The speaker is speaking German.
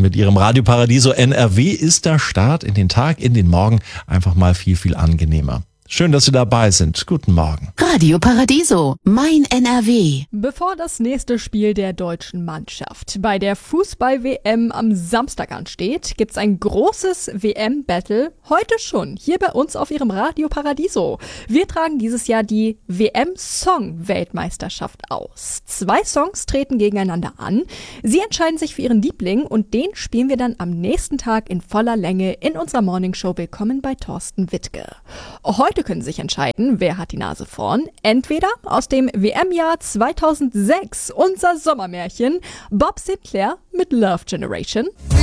mit Ihrem Radio Paradiso NRW ist der Start in den Tag, in den Morgen einfach mal viel, viel angenehmer. Schön, dass Sie dabei sind. Guten Morgen. Radio Paradiso, mein NRW. Bevor das nächste Spiel der deutschen Mannschaft bei der Fußball-WM am Samstag ansteht, gibt's ein großes WM-Battle heute schon hier bei uns auf Ihrem Radio Paradiso. Wir tragen dieses Jahr die WM-Song-Weltmeisterschaft aus. 2 Songs treten gegeneinander an. Sie entscheiden sich für ihren Liebling und den spielen wir dann am nächsten Tag in voller Länge in unserer Morningshow Willkommen bei Thorsten Wittke. Heute können Sie sich entscheiden, wer hat die Nase vorn. Entweder aus dem WM-Jahr 2006, unser Sommermärchen, Bob Sinclair mit Love Generation.